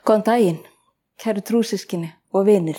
Góðan daginn, kæru trúsystkini og vinir.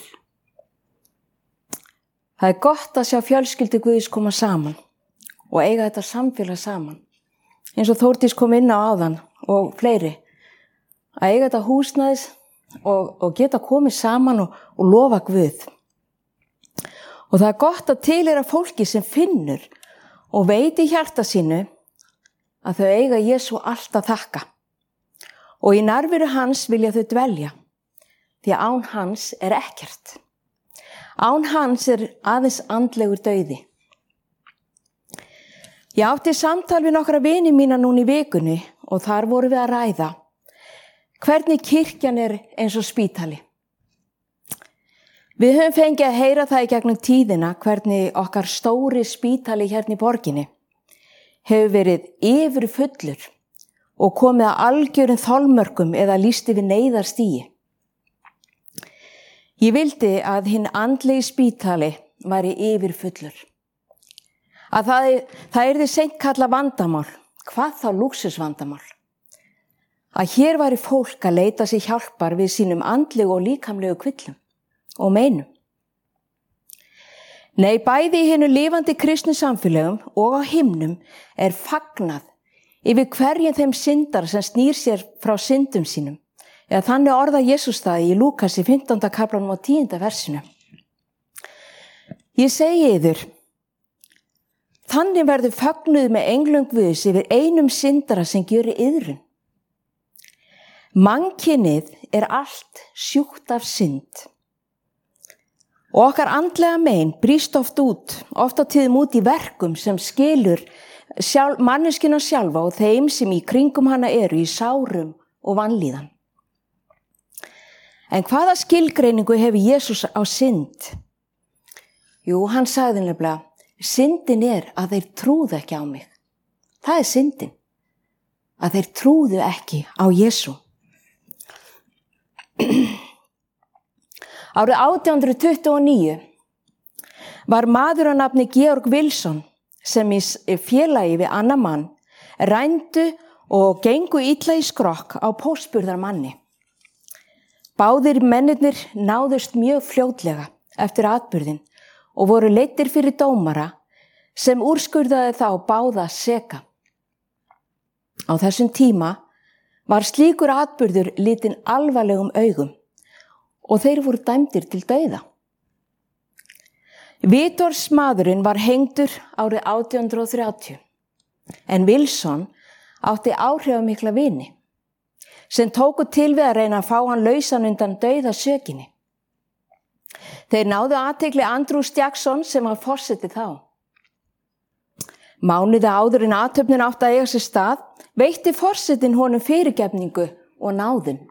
Það gott að sjá fjölskyldu Guðs koma saman og eiga þetta samfélag saman. Eins og Þórdís kom inn á áðan og fleiri. Að eiga þetta húsnæðis og geta komið saman og lofa Guð. Og það gott að tilheyra fólki sem finnur og veit í hjarta sínu að þau eiga Jesú allt að þakka. Og í nærveru hans vilja þau dvelja, því að án hans er ekkert. Án hans er aðeins andlegur dauði. Ég átti samtal við nokkra vini mína núna í vikunni og þar vorum við að ræða hvernig kirkjan er eins og spítali. Við höfum fengið að heyra það í gegnum tíðina hvernig okkar stóri spítali hérna í borginni hefur verið yfirfullur og komið að algjörum þolmörkum eða lýst yfir neyðarstigi. Ég vildi að hinn andlegi spítali væri yfirfullur. Að það yrði seint kallað vandamál, hvað þá lúxusvandamál. Að hér væri fólk að leita sér hjálpar við sínum andlegu og líkamlegu kvillum og meinum. Nei, bæði í hinu lifandi kristnu samfélögum og á himnum er fagnað yfir hverjum þeim syndar sem snýr sér frá syndum sínum. Eða þannig orða Jesús það í Lúkasi 15. kaplanum og 10. versinu. Ég segi yður, þannig verður fögnuð með englum Guðs yfir einum syndara sem gjörir iðrun. Mannkynið er allt sjúkt af synd. Og okkar andlega mein brýst oft á tíðum út í verkum sem skilur manneskina sjálfa og þeim sem í kringum hana eru í sárum og vanlíðan. En hvaða skilgreiningu hefur Jesús á synd? Jú, hann sagði nefnilega, syndin er að þeir trúðu ekki á mig. Það er syndin, að þeir trúðu ekki á Jesú. Árið 1829 var maður á nafni Georg Wilson sem í félagi við annan mann rændu og gengu illa í skrokk á póstburðarmanni. Báðir mennirnir náðust mjög fljótlega eftir atburðinn og voru leiddir fyrir dómara sem úrskurðaði þá báða seka. Á þessum tíma var slíkur atburður litinn alvarlegum augum og þeir voru dæmdir til dauða. Vitorsmaðurinn var hengdur árið 1830, en Wilson átti áhrifamikla vini, sem tóku til við að reyna að fá hann lausan undan dauðasökinni. Þeir náðu athygli Andrews Jackson sem var forseti þá. Mánuði áður en athöfnin átti að eiga sér stað, veitti forsetinn honum fyrirgefningu og náðun.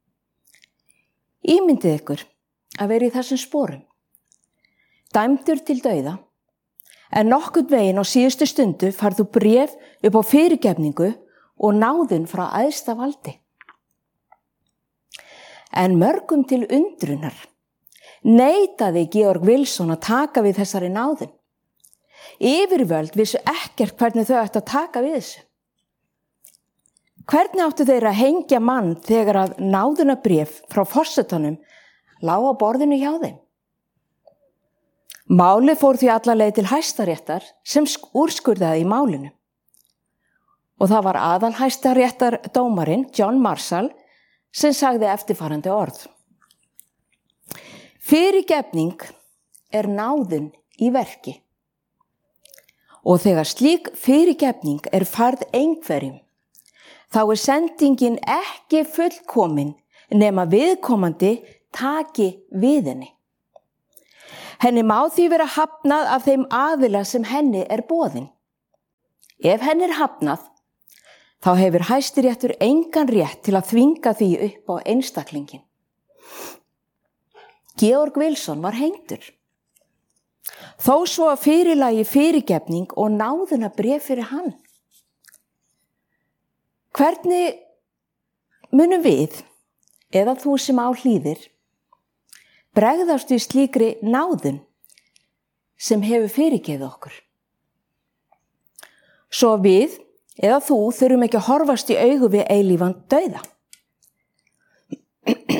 Ímyndið ykkur að vera í þessum sporum. Dæmdur til dauða, en nokkurn veginn á síðustu stundu færðu bréf upp á fyrirgefningu og náðun frá æðsta valdi. En mörgum til undrunar neitaði Georg Wilson að taka við þessari náðun. Yfirvöld vissu ekkert hvernig þau ættu að taka við þessu. Hvernig áttu þeir að hengja mann þegar að náðunarbréf frá forsetanum lá á borðinu hjá þeim? Málið fór því alla leið til Hæstaréttar sem úrskurðaði í málinu. Og það var aðal Hæstaréttardómarinn John Marshall sem sagði eftirfarandi orð. Fyrirgefning er náðun í verki. Og þegar slík fyrirgefning er færð einhverjum, þá er sendingin ekki fullkomin nema viðkomandi taki við henni. Henni má því vera hafnað af þeim aðila sem henni er boðin. Ef henni er hafnað, þá hefur Hæstiréttur engan rétt til að þvinga því upp á einstaklingin. Georg Wilson var hengdur. Þó svo að fyrirlagi fyrirgefning og náðunarbréf fyrir hann. Hvernig munum við, eða þú sem á hlýðir, bregðast við slíkri náðun sem hefur fyrirgefið okkur? Svo við, eða þú, þurfum ekki að horfast í augu við eilífan dauða.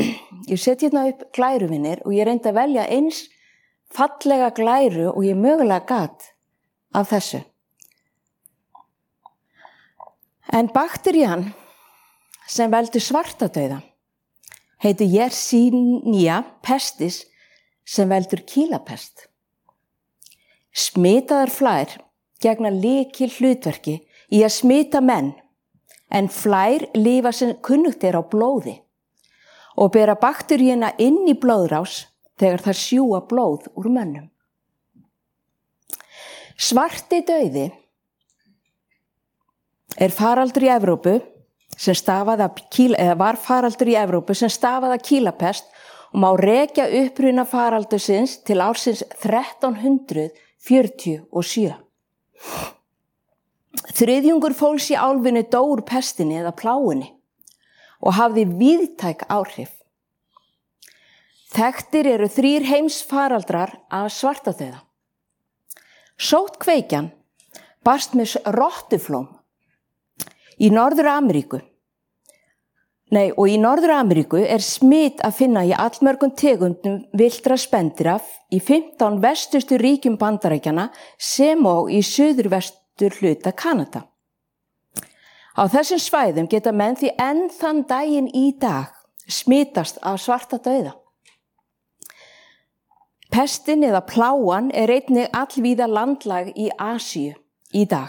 ég seti hérna upp glæruvinir og ég reyndi að velja eins fallega glæru og ég mögulega gat af þessu. En bakterían sem veldur svartadauða heitir Yersinia pestis sem veldur kýlapest. Smitaðar flær gegna lykil hlutverki í að smita menn, en flær lifa sem kunnugt á blóði og bera bakteríuna inn í blóðrás þegar þær sjúga blóð úr mönnum. Svarti dauði faraldur í Evrópu sem var faraldur í Evrópu sem stafaði af kýlapest og má rekja uppruna faraldursins til ársins 1347. Þriðjungur fólks í álfunni dó úr pestinni eða plágunni og hafði víðtæk áhrif. Þekktir eru 3 heimsfaraldrar af svartadauða. Sóttkveikjan barst með rottuflóm í Norður-Ameríku. Og í Norður-Ameríku smit að finna í allmörgum tegundum villtra spendýra í 15 vestustu ríkjum Bandaríkjanna sem og í suðurvestur hluta Kanada. Á þessum svæðum geta menn því enn þann daginn í dag smitast af svartadauða. Pestin eða plágan einnig allvíða landlæg í Asíu í dag.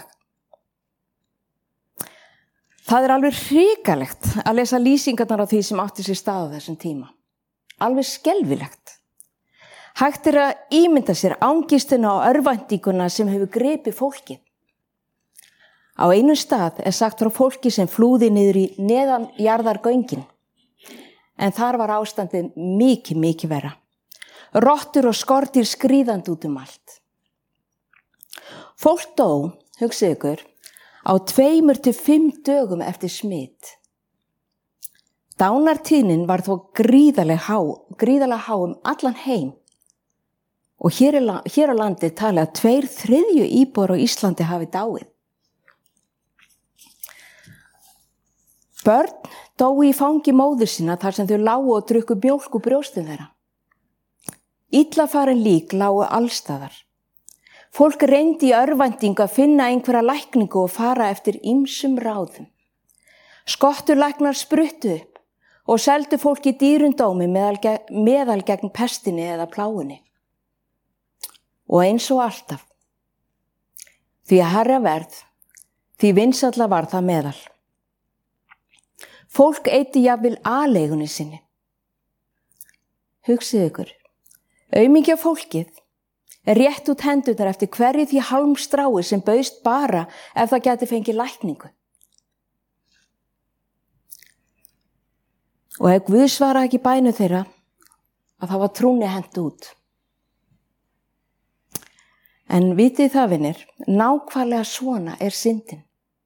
Það alveg hrikalegt að lesa lýsingarnar á því sem átti sér stað á þessum tíma. Alveg skelfilegt. Hægt að ímynda sér ángistina og örvæntinguna sem hefur gripið fólkið. Á einum stað sagt frá fólki sem flúði niður í neðanjarðargöngin, en þar var ástandið mikið verra. Rottur og skordýr skríðandi út allt. Fólk dó, hugsið ykkur, á 2 til 5 dögum eftir smit. Dánartíðnin var þó gríðarlega há allan heim og hér á landi talið að 2/3 íbúar á Íslandi hafi dáið. Börn dóu í fangi móður sína þar sem þau lágu og drukku mjólk úr brjóstum þeirra. Illa farin lík lágu allstaðar. Fólk reyndi í örvæntingu að finna einhverja lækningu og fara eftir ýmsum ráðum. Skottulæknar spruttu upp og seldu fólki dýrundómi meðal gegn pestinni eða plágunni. Og eins og alltaf. Því að hærra verð, því vinsælla var það meðal. Fólk eyddi jafnvel aleigunni sinni. Hugsið ykkur, aumingja fólkið rétt út hendurnar eftir hverju því hálmstrái sem bauðst bara ef það gæti fengið lækningu. Og ef Guð svaraði ekki bænu þeirra, að það var trúnni hent út. En vitið það, vinir, nákvæmlega svona syndin.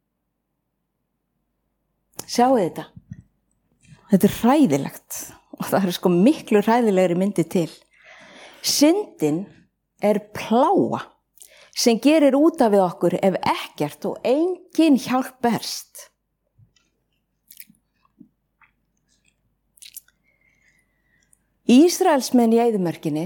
Sjáu þetta. Þetta hræðilegt og það sko miklu hræðilegri myndi til. Syndin plága sem gerir út af við okkur ef ekkert og engin hjálp berst. Ísraelsmenn í eyðimörkinni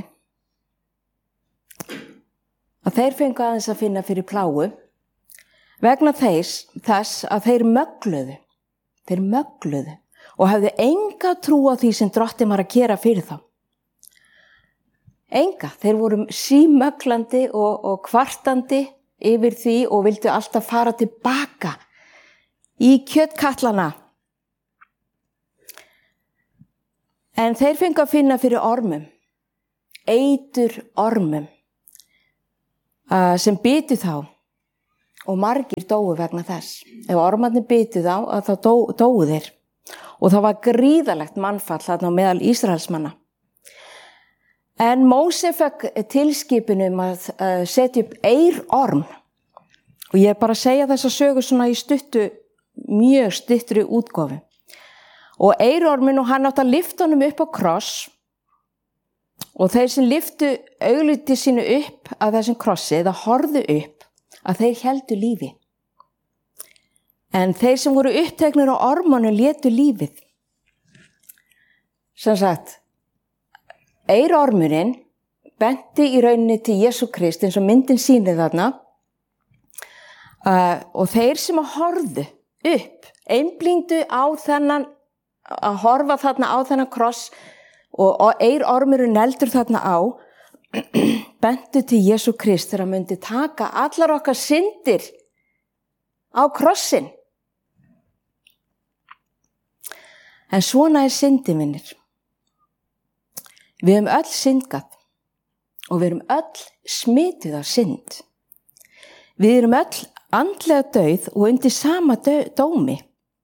að þeir fengu aðeins að finna fyrir plágu vegna þess að þeir mögluðu og hafði enga trú á því sem Drottinn var að gera fyrir þá. Enga, þeir voru símöglandi og kvartandi yfir því og vildu alltaf fara tilbaka í kjötkallana. En þeir fengu að finna fyrir ormum, eiturormum, sem bitu þá og margir dóu vegna þess. Ef ormarnir bitu þá, þá dóu þeir og það var gríðarlegt mannfall þarna á meðal Ísraelsmanna. En Móse fekk tilskipun að setja upp eirorm og ég bara að segja þessa sögu svona í mjög stuttri útgáfu. Og eirormin og hann átti að lyfta honum upp á kross og þeir sem lyftu augliti sínu upp að þessum krossi eða horfðu upp að þeir héldu lífi. En þeir sem voru uppteknir á ormunum létu lífið. sem sagt, eyrormurinn benti í rauninni til Jesú Krist eins og myndin sýnir þarna og þeir sem að horfðu upp, einblíndu á þennan, að horfa þarna á þennan kross og eyrormurinn neldur þarna á, bentu til Jesú Krist þegar hann myndi taka allar okkar syndir á krossin. En svona syndin, vinir. Við höfum öll syndgað og við erum öll smituð af synd. Við erum öll andlega dauð og undir sama dómi.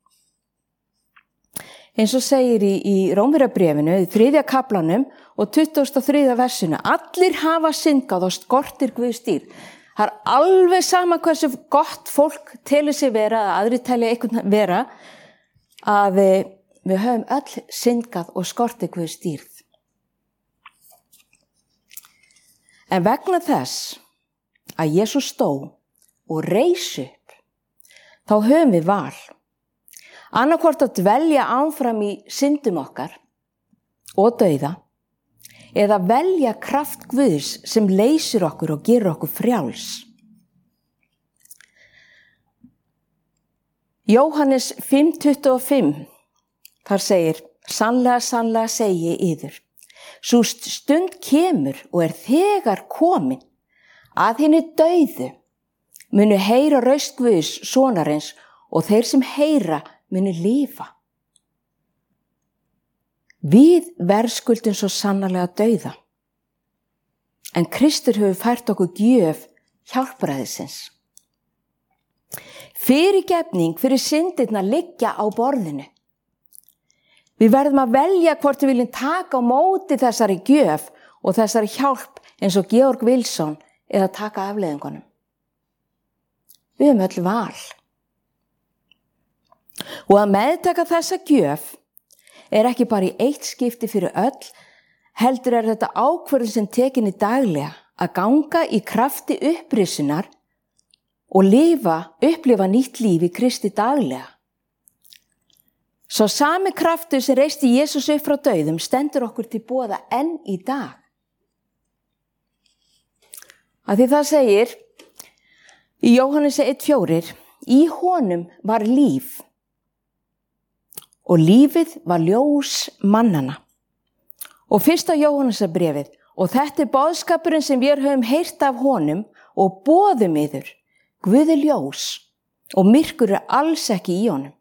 Eins og segir í Rómverjabréfinu, í 3. kaflanum og 23. versinu, allir hafa syndgað og skortir Guðs dýrð. Það er alveg sama hversu gott fólk telur sig vera, að aðrir telja einhvern vera, að við höfum öll syndgað og skortir Guðs dýrð. En vegna þess að Jesús dó og reis upp, þá höfum við val. Annarkvort að dvelja áfram í syndum okkar og dauða, eða velja kraft Guðs sem leysir okkur og gerir okkur frjáls. Jóhannes 5:25, þar segir, sannlega, sannlega segi ég yður, sú stund kemur og er þegar komin að hinni dauðu munu heyra raust Guðs sonarins og þeir sem heyra munu lifa. Við verðskuldum svo sannarlega dauða, en Kristur hefur fært okkur gjöf hjálpræðisins. Fyrirgefning fyrir syndirnar liggja á borðinu. Við verðum að velja hvort við viljum taka á móti þessari gjöf og þessari hjálp eins og Georg Wilson eða taka afleiðingunum. Við höfum öll val. Og að meðtaka þessa gjöf er ekki bara í eitt skipti fyrir öll, heldur er þetta ákvörðun sem tekin í daglega að ganga í krafti upprisunar og upplifa nýtt líf í Kristi daglega. Svo sami kraftur sem reisti Jesús upp frá dauðum stendur okkur til boða enn í dag. Að því það segir í Jóhannesi 1:4, í honum var líf og lífið var ljós mannana. Og 1. Jóhannesarbréfið, og þetta er boðskapurinn sem við höfum heyrt af honum og boðum yður, Guð er ljós og myrkur er alls ekki í honum.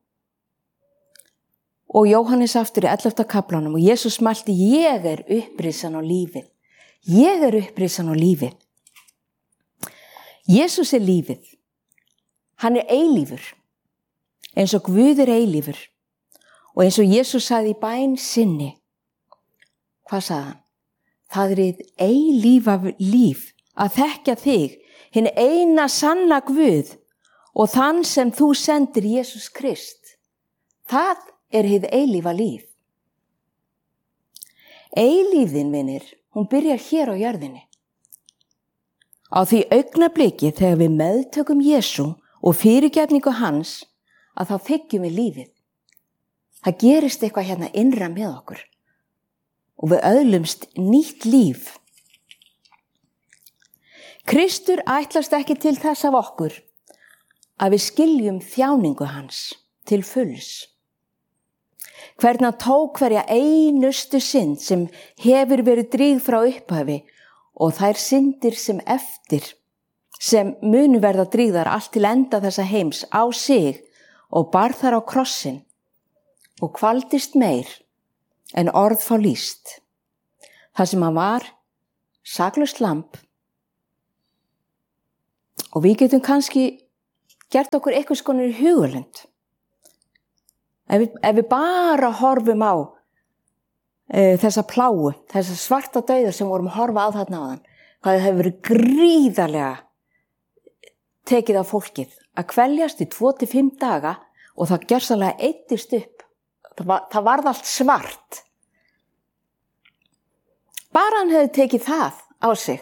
Og Jóhannes aftur í 11. kaflanum og Jesús mælti, ég er upprisan og lífið. Ég er upprisan og lífið. Jesús er lífið. Hann er eilífur, eins og Guð er eilífur. Og eins og Jesús sagði í bæn sinni, hvað sagði hann? Það er hið eilífa líf að þekkja þig, hinn eina sanna Guð og þann sem þú sendir Jesús Krist. Það er hið eilífa líf. Eilífðin, vinir, hún byrjar hér á jörðinni. Á því augnabliki þegar við meðtökum Jesú og fyrirgefningu hans, að þá þiggjum við lífið. Það gerist eitthvað hérna innra með okkur og við öðlumst nýtt líf. Kristur ætlast ekki til þess af okkur að við skiljum þjáningu hans til fulls. Hvernig hann tók hverja einustu synd sem hefur verið drýgð frá upphafi og þær syndir sem eftir, sem munu verða drýgðar allt til enda þessa heims á sig og bar þar á krossin og kvaldist meir en orð fá lýst. Það sem hann var saklaust lamb. Og við getum kannski gert okkur eitthvað skonar hugulund. Ef við bara horfum á þessa pláu, þessa svarta dauða sem vorum að horfa á þarna áðan, hvað það hefur verið gríðarlega tekið á fólkið að kveljast í 2-5 daga og það gjörsamlega eyddist upp. Það varð allt svart. Bara hann hefði tekið það á sig.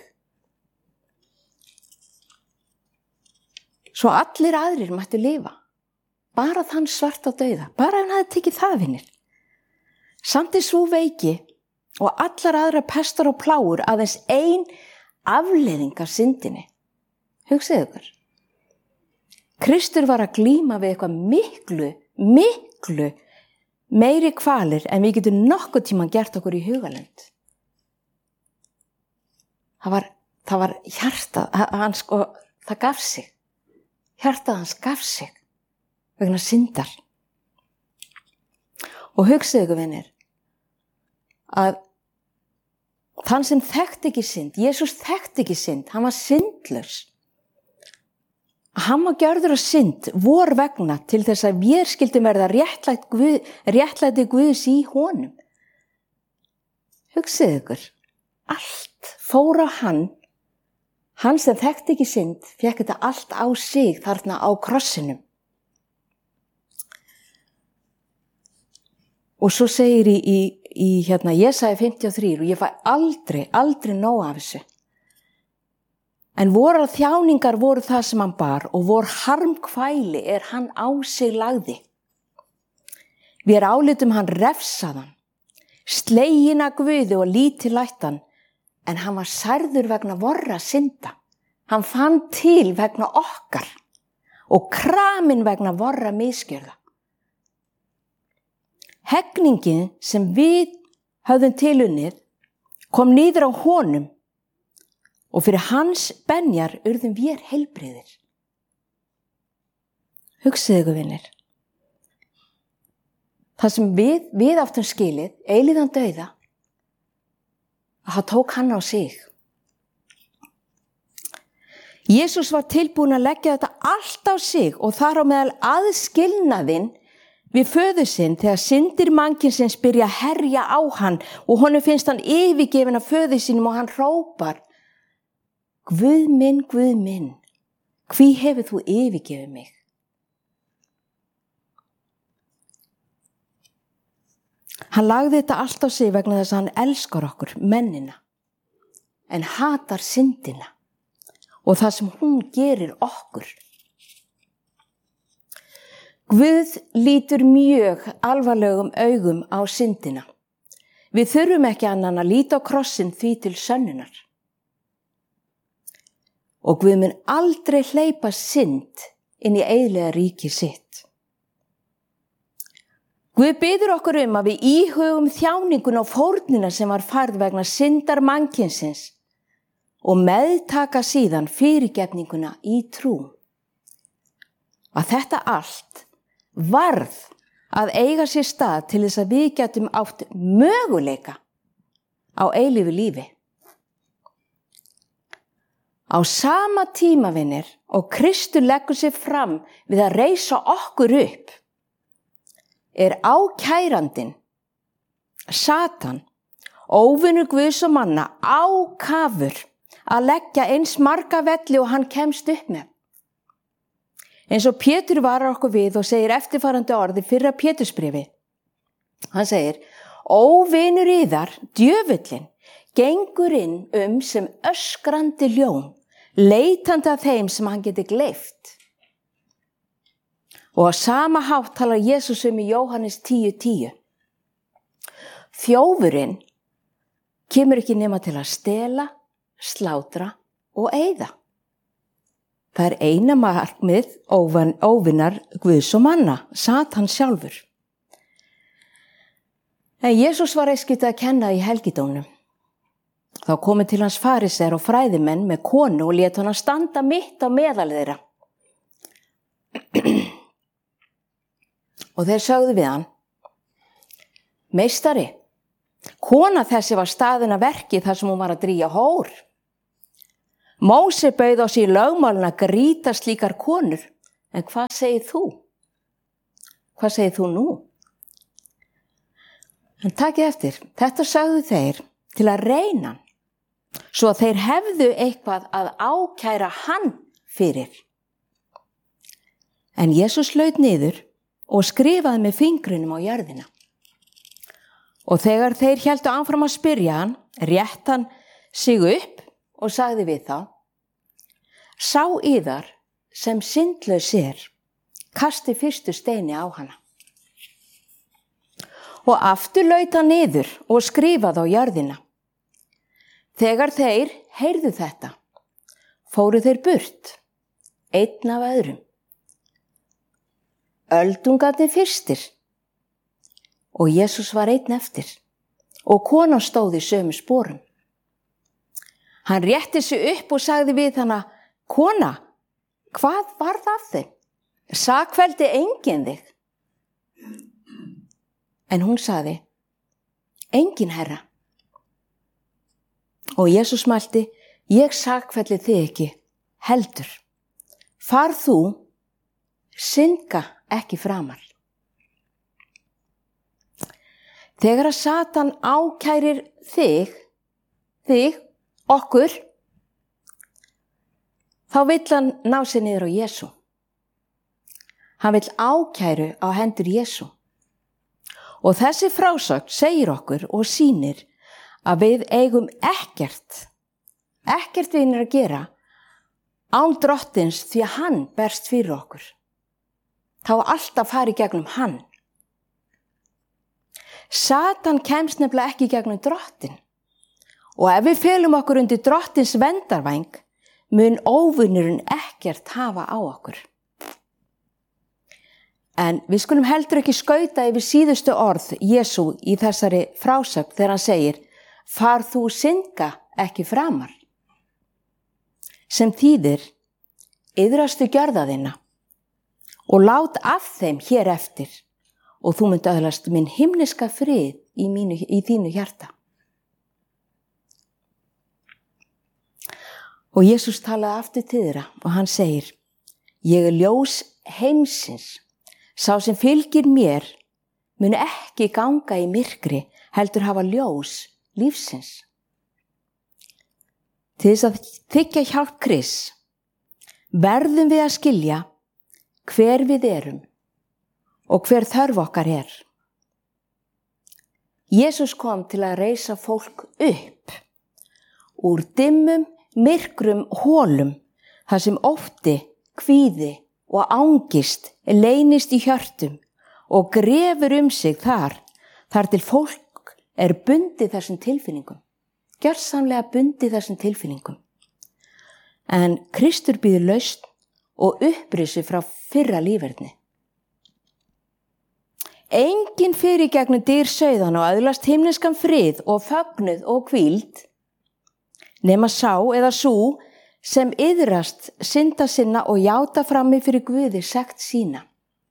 Svo allir aðrir mættu lifa. Bara þann svarta dauða. Bara hann hefði tekið það, vinir. Samt svo veiki og allar aðra pestar og plágur aðeins ein afleiðing af syndinni. Hugsið ykkur. Kristur var að glíma við eitthvað miklu meiri kvalir en við getum nokkuð tíma gert okkur í hugalund. Það var hjartað hans, það gaf sig. Hjartað hans gaf sig vegna syndar. Og hugsið ykkur, vinir, að þann sem þekkti ekki synd, Jesús þekkti ekki synd, hann var syndlaus. Hann var gjörður af synd vor vegna til þess að við skildum verða réttlæti Guðs í honum. Hugsið ykkur, allt fór á hann sem þekkti ekki synd, fékk þetta allt á sig þarna á krossinum. Og svo segir í Jesaja 53, og ég fæ aldrei nóg af þessu. En vorar þjáningar voru það sem hann bar og vor harmkvæli hann á sig lagði. Við álitum hann refsaðan, sleginn af Guði og lítillættan, en hann var særður vegna vorra synda. Hann fann til vegna okkar og kraminn vegna vorra misgjörða. Hegningin sem við höfðum tilunnið kom niður á honum og fyrir hans benjar urðum við heilbrigðir. Hugsið ykkur, vinir. Það sem við áttum skilið, eilíðan dauða, að það tók hann á sig. Jesús var tilbúinn að leggja þetta allt á sig og þar á meðal aðskilnaðinn við föður sinn þegar syndir mannkynsins byrja að herja á hann og honum finnst hann yfirgefinn af föður sínum og hann hrópar: Guð minn, hví hefur þú yfirgefið mig? Hann lagði þetta allt á sig vegna þess að hann elskar okkur, mennina, en hatar syndina og það sem hún gerir okkur. Guð lítur mjög alvarlegum augum á syndina. Við þurfum ekki annan að líta á krossinn því til sönnunar. Og Guð mun aldrei hleypa synd inn í eilífa ríki sitt. Guð biður okkur að við íhugum þjáninguna og fórnina sem var færð vegna syndar mannkynsins og meðtaka síðan fyrirgefninguna í trú. Að þetta allt varð að eiga sér stað til þess að við getum átt möguleika á eilífu lífi. Á sama tíma, vinir, og Kristur leggur sig fram við að reisa okkur upp, ákærandinn, Satan, óvinur Guðs og manna, ákafur að leggja eins marga velli og hann kemst upp með. Eins og Pétur varar okkur við og segir eftirfarandi orði fyrra Pétursbréfi. Hann segir: Óvinur yðar, djöfullinn, gengur inn sem öskrandi ljón, leitandi að þeim sem hann geti gleypt. Og á sama hátt talar Jesús í Jóhannes 10:10. Þjófurinn kemur ekki nema til að stela, slátra og eyða. Það eina markmið óvinnar Guðs og manna, Satan sjálfur. En Jesús var einskis að kenna í helgidómnum. Þá komu til hans farisear og fræðimenn með konu og lét hana standa mitt á meðal þeirra. Og þeir sögðu við hann: Meistari, kona þessi var staðin að verki þar sem hún var að drýja hór. Móse bauð á sig í lögmálinu að grýta slíkar konur, en hvað segir þú? Hvað segir þú nú? En takið eftir, þetta sögðu þeir til að reyna hann, svo að þeir hefðu eitthvað að ákæra hann fyrir. En Jesús laut niður og skrifaði með fingrunum á jörðina. Og þegar þeir héldu áfram að spyrja hann, rétt hann sig upp og sagði við þá: Sá yðar sem syndlaus kasti fyrstu steini á hana. og aftur laut hann niður og skrifaði á jörðina. Þegar þeir heyrðu þetta, fóru þeir burt, einn af öðrum. Öldungarnir fyrstir og Jesús var einn eftir og konan stóð í sömu sporum. Hann rétti sig upp og sagði við hana, kona, hvað varð af þeim? Sakfelldi enginn þig? En hún sagði, enginn herra. Og Jesús mælti, ég sakfelli þig ekki, heldur. Far þú, synga ekki framar. Þegar að Satan ákærir þig, okkur, þá vill hann ná sér niður á Jesú. Hann vill ákæru á hendur Jesú. Og þessi frásögn segir okkur og sýnir að við eigum ekkert vinir að gera án drottins því að hann berst fyrir okkur. Þá alltaf fari gegnum hann. Satan kemst nefnilega ekki gegnum drottin. Og ef við felum okkur undir drottins verndarvæng, mun óvinurinn ekkert hafa á okkur. En við skulum heldur ekki skauta yfir síðustu orð Jesú í þessari frásögn þegar hann segir, far þú synga ekki framar. Sem þýðir, iðrastu gjörða þína og lát af þeim hér eftir og þú munt öðlast minn himneska frið í þínu hjarta. Og Jesús talaði aftur til þeirra og hann segir, ég er ljós heimsins. Sá sem fylgir mér mun ekki ganga í myrkri, heldur hafa ljós lífsins. Til þess að þiggja hjálp Krists, verðum við að skilja hver við erum og hver þörf okkar er. Jesús kom til að reisa fólk upp úr dimmum, myrkrum hólum, þar sem ótti, kvíði og angist leynist í hjörtum og grefur sig þar til fólk er bundið þessum tilfinningum. Gjörsamlega bundið þessum tilfinningum. En Kristur býður lausn og upprisi frá fyrra líferni. Enginn fyrir gegnum dyr sauðan og öðlast himneskan frið og fögnuð og hvíld, nema sá eða sú sem iðrast synda sinna og játa frammi fyrir Guði sekt sína.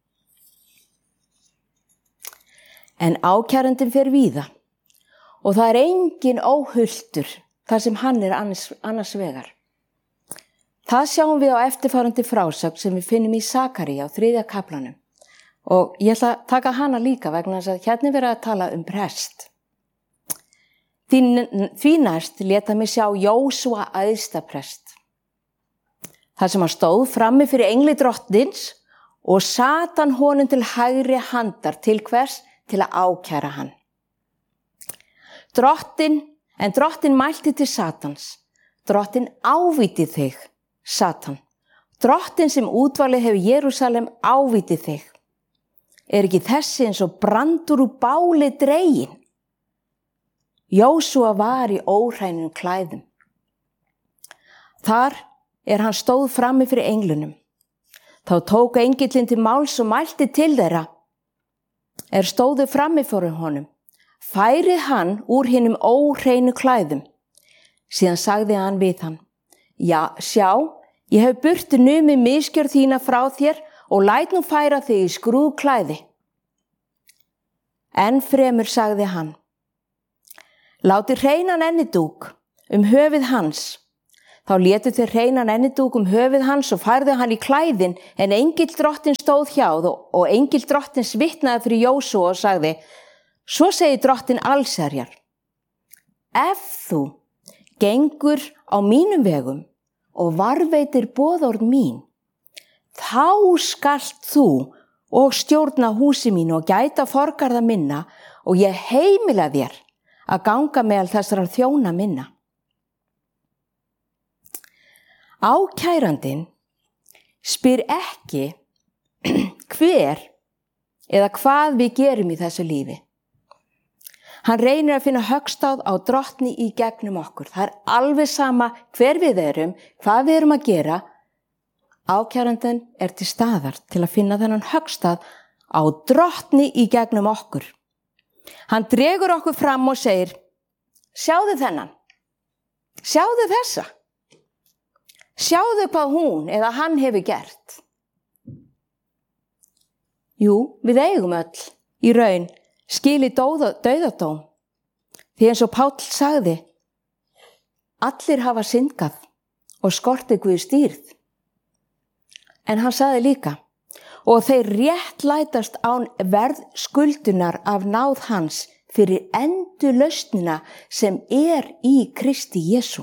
En ákærandinn fer víða og það er engin óhultur þar sem hann er annars vegar. Það sjáum við á eftirfarandi frásögn sem við finnum í Sakaría á 3. kaflanum og ég ætla að taka hana líka vegna þess að hérna er verið að tala um prest. Því næst lét hann mig sjá Jósúa æðstaprest. þar sem hann stóð frammi fyrir engli drottins og Satan honum til hægri handar til hvers? Til að ákæra hann. Drottin mælti til Satans. Drottin ávítið þig, Satan. Drottin sem útvalið hefur Jerúsalem ávítið þig. Er ekki þessi eins og brandur úr báli dregin? Jósúa var í óhreinum klæðum. Þar hann stóð frammi fyrir englunum. Þá tók engillinn til máls og mælti til þeirra. Stóðu frammi fyrir honum. Færið hann úr hinum óhreinu klæðum. Síðan sagði hann við hann. Já, sjá, ég hef burtu numið misgjörð þína frá þér og læt nú færa þig í skrúðklæði. Enn fremur sagði hann. Láti hreinan ennidúk höfuð hans. Þá létu þeir hreinan ennidúk höfuð hans og færðu hann í klæðin, en engill drottins stóð hjá og engill drottins vitnaði fyrir Jósúa og sagði, svo segir drottin allsherjar. Ef þú gengur á mínum vegum og varveitir boðorð mín, þá skalt þú og stjórna húsi mín og gæta forgarða minna og ég heimila þér að ganga meðal þessara þjóna minna. Ákærandinn spyr ekki hver eða hvað við gerum í þessu lífi. Hann reynir að finna höggstað á drottni í gegnum okkur. Það alveg sama hver við erum, hvað við erum að gera. Ákærandinn til staðar til að finna þennan höggstað á drottni í gegnum okkur. Hann dregur okkur fram og segir, sjáðu þennan, sjáðu þessa, sjáðu hvað hún eða hann hefur gert. Jú, við eigum öll í raun skilið dauðadóm. Því eins og Páll sagði, allir hafa syndgað og skortið Guði stýrð. En hann sagði líka, og þeir réttlætast án verðskuldunar af náð hans fyrir endurlausnina sem í Kristi Jesú.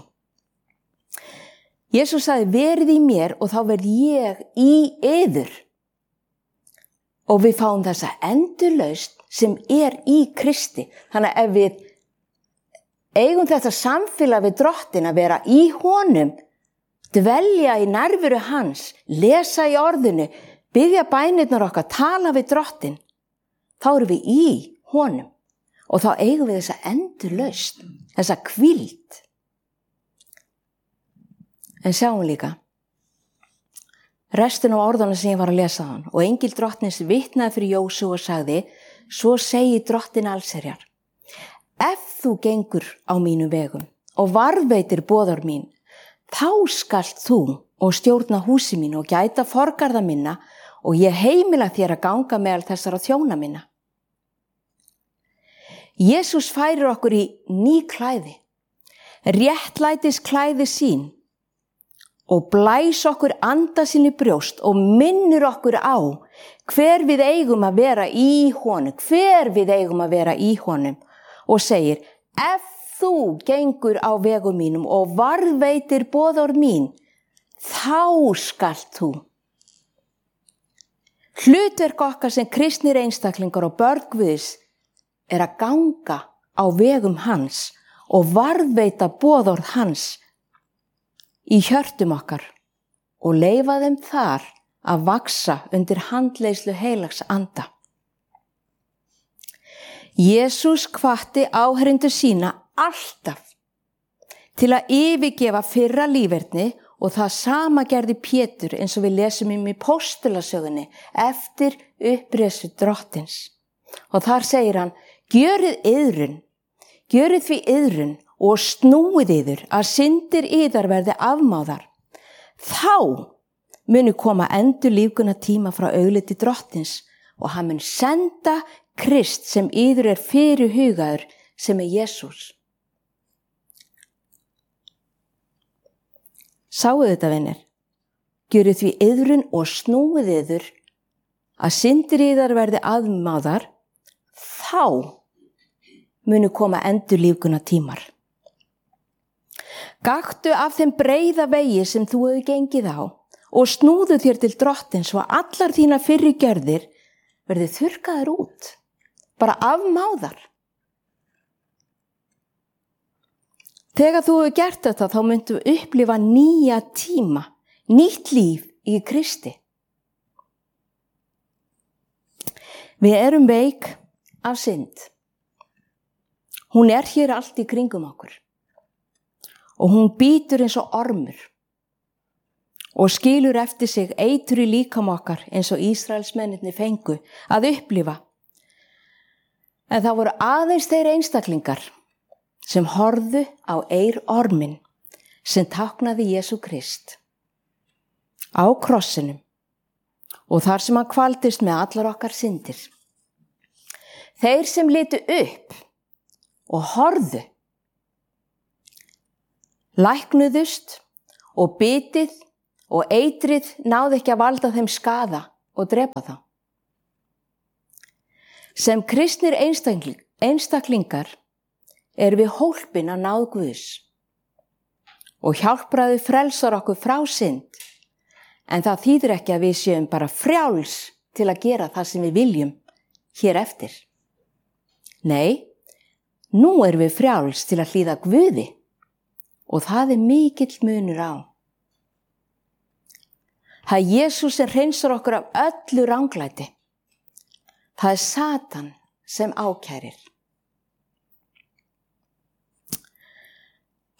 Jesús sagði, verið í mér og þá verð ég í yður. Og við fáum þessa endurlausn sem í Kristi. Þannig að ef við eigum þetta samfélag við drottin að vera í honum, dvelja í nærveru hans, lesa í orðinu, biðja bænirnar okkar, tala við drottin, þá erum við í honum og þá eigum við þessa endurlausn, þessa hvíld. En sjáum líka, restin af orðana sem ég var að lesa hann og engil drottins vitnaði fyrir Jósu og sagði, svo segi drottin allsherjar, ef þú gengur á mínum vegum og varðveitir boðar mín, þá skalt þú og stjórna húsi mín og gæta forgarða minna og ég heimila þér að ganga meðal þessara þjóna minna. Jesús færir okkur í ný klæði, réttlætis klæði sín og blæs okkur anda sín í brjóst og minnir okkur á hver við eigum að vera í honum, og segir, ef þú gengur á vegum mínum og varðveitir boðorð mín, þá skalt þú. Hlutverk okkar sem kristnir einstaklingar og börn Guðs að ganga á vegum hans og varðveita boðorð hans í hjörtum okkar og leyfa þeim þar að vaxa undir handleiðslu heilags anda. Jesús hvatti áheyrendur sína alltaf til að yfirgefa fyrra líferni og það sama gerði Pétur eins og við lesum í Póstulasögunni eftir uppreisn drottins. Og þar segir hann, gjörið því iðrun og snúið yður að syndir yðar verði afmáðar. Þá munu koma endurlífguna tíma frá augliti drottins og hann mun senda Krist sem yður fyrirhugaður sem Jesús. Sáuð þetta, vinir? Gjörið því iðrun og snúið yður að syndir yðar verði afmáðar, þá munu koma endurlífguna tímar. Gakktu af þeim breiða vegi sem þú hefur gengið á og snúðu þér til drottins svo að allar þína fyrri gjörðir verði þurrkaðar út, bara afmáðar. Þegar þú hefur gert þetta þá myndu upplifa nýja tíma, nýtt líf í Kristi. Við erum veik af synd. Hún hér allt í kringum okkur og hún bítur eins og ormur og skilur eftir sig eitur í líkam okkar eins og Ísraelsmennirnir fengu að upplifa. En það voru aðeins þeir einstaklingar sem horfðu á orminn sem táknaði Jesú Krist á krossinum og þar sem hann kvaldist með allar okkar syndir. Þeir sem litu upp og horfðu, læknuðust og bitið og eitrið náði ekki að valda þeim skaða og drepa þá. Sem kristnir einstaklingar við hólpin að náð Guðs og hjálpræði frelsar okkur frá synd, en það þýðir ekki að við séum bara frjáls til að gera það sem við viljum hér eftir. Nei, nú við frjáls til að hlýða Guði og það mikill munur á. Það Jesús sem hreinsar okkur af öllu ranglæti. Það Satan sem ákærir.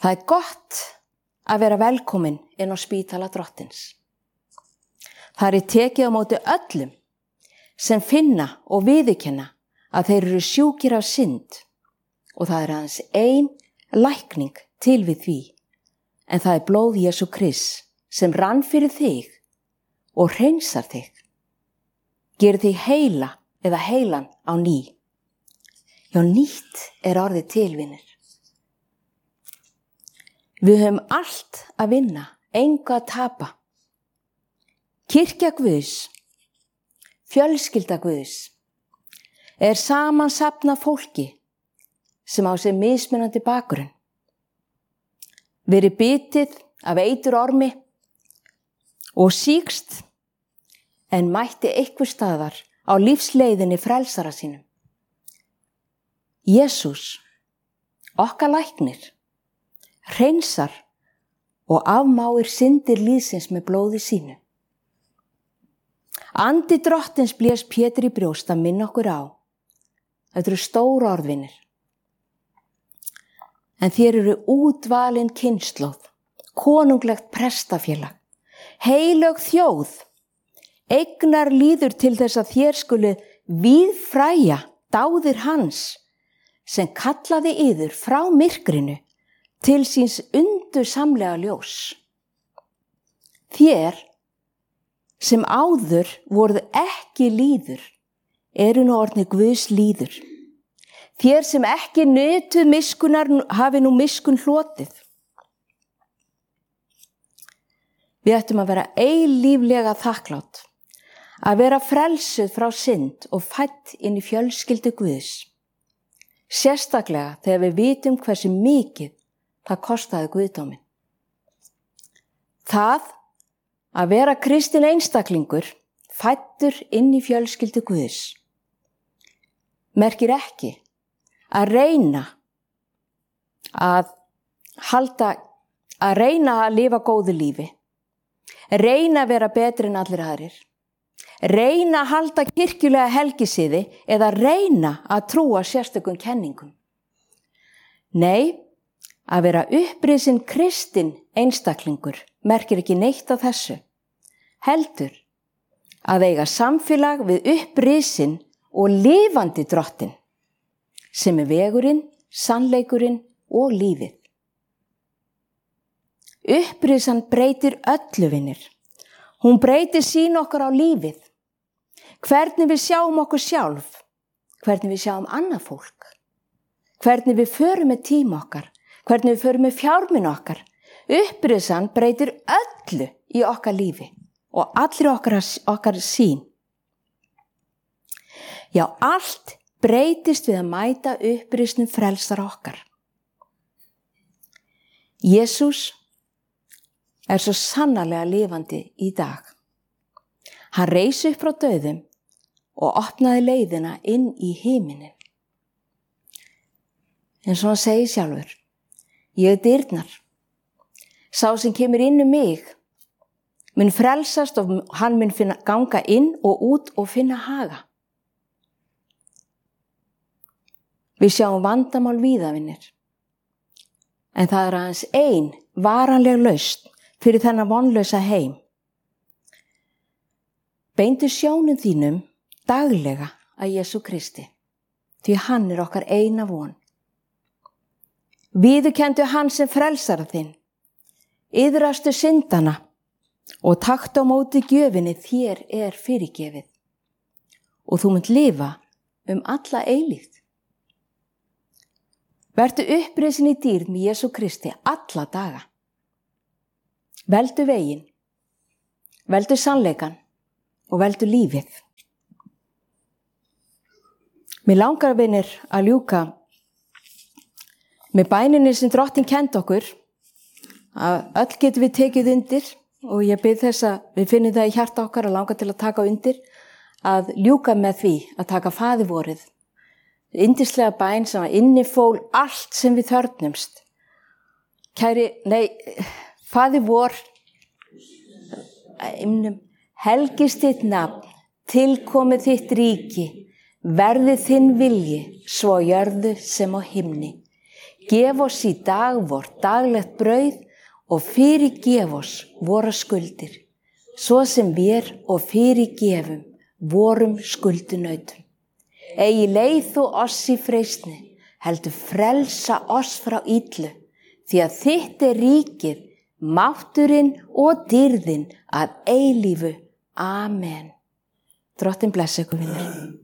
Það gott að vera velkomin inn á spítala Drottins. Það tekið á móti öllum sem finna og viðurkenna að þeir eru sjúkir af synd og það aðeins ein lækning til við því, en það blóð Jesú Krists sem rann fyrir þig og hreinsar þig. Gerir þig heila eða heilan á ný. Já, nýtt orðið til, vinir. Við höfum allt að vinna, engu að tapa. Kirkja Guðs, fjölskylda Guðs, samansafna fólki sem á sér mismunandi bakgrunn. Verið bitið af eiturormi og sýkst en mætti einhver staðar á lífsleiðinni frelsara sínum. Jesús, okkar læknir, hreinsar og afmáir syndir líðsins með blóði sínu. Andi Drottins blés Pétur í brjóst að minna okkur á. Þetta eru stór orðvinir. En þér eru útvalin kynslóð, konunglegt prestafélag, heilög þjóð, eignar líður til þess að þér skuli víðfræja dáðir hans sem kallaði yður frá myrkrinu til síns undursamlega ljós. Þér sem áður voruð ekki líður, eru nú orðnir Guðs líður. Þér sem ekki nutuð miskunnar hafi nú miskun hlotið. Við ættum að vera eilíflega þakklátt, að vera frelsuð frá synd og fædd inn í fjölskyldu Guðs. Sérstaklega þegar við vitum hversu mikið það kostaði guðdóminn. Það að vera kristinn einstaklingur, fæddur inn í fjölskyldu Guðs, merkir ekki að reyna að lifa góðu lífi, reyna að vera betri en allir aðrir, reyna að halda kirkjulega helgisiði eða reyna að trúa sérstökum kenningum. Nei, að vera upprisin kristinn einstaklingur merkir ekki neitt af þessu. Heldur að eiga samfélag við upprisin og lifandi Drottinn, sem vegurinn, sannleikurinn og lífið. Upprisan breytir öllu, vinir. Hún breytir sýn okkar á lífið. Hvernig við sjáum okkur sjálf, hvernig við sjáum annað fólk, hvernig við förum með tíma okkar, hvernig við förum með fjármuni okkar. Upprisan breytir öllu í okkar lífi og allir okkar sýn. Já, allt breytist við að mæta upprisnum frelsara okkar. Jesús svo sannarlega lifandi í dag. Hann reis upp frá dauðum og opnaði leiðina inn í himinin. En svo hann segir sjálfur, ég dyrnar. Sá sem kemur inn mig mun frelsast og hann mun ganga inn og út og finna haga. Við sjáum vandamál víða, vinir. En það aðeins ein varanleg lausn fyrir þennan vonlausa heim. Beindu sjónum þínum daglega að Jesú Kristi, því hann okkar eina von. Viðurkenndu hann sem frelsara þinn, iðrastu syndana og taktu á móti gjöfinni þér fyrirgefið og þú munt lifa alla eilífð. Vertu upprisin í dýrð með Jesú Kristi alla daga. Veldu veginn, veldu sannleikan og veldu lífið. Mér langar, vinir, að ljúka með bæninni sem Drottinn kenndi okkur, að öll getum við tekið undir og ég bið þess að við finnum það í hjarta okkar og langar til að taka undir, að ljúka með því að taka faðirvorið. Yndislega bæn sem innifól allt sem við þörfnumst. Faðir vor, helgist þitt nafn, tilkomið þitt ríki, verði þinn vilji, svo á jörðu sem á himni. Gef oss í dag vort daglegt brauð og fyrirgef oss vora skuldir, svo sem vér og fyrirgefum vorum skuldunautum. Eigi leið þú oss í freistni, heldur frelsa oss frá illu, því að þitt ríkið, mátturinn og dýrðin að eilífu. Amen. Drottinn blessi ykkur, vinir.